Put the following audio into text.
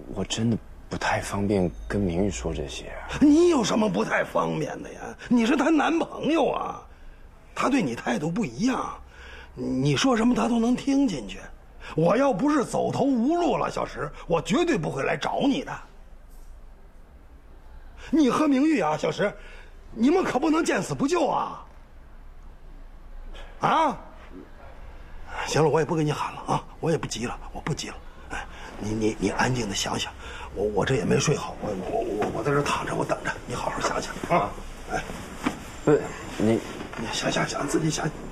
我真的不太方便跟明玉说这些。 你有什么不太方便的呀？你是她男朋友啊，她对你态度不一样，你说什么她都能听进去。我要不是走投无路了，小石，我绝对不会来找你的。你和明玉啊，小石，你们可不能见死不救啊！啊！行了，我也不跟你喊了啊，我也不急了，我不急了。哎，你安静的想想，我这也没睡好，我在这躺着，我等着，你好好想想啊。哎， 不，你想，自己想。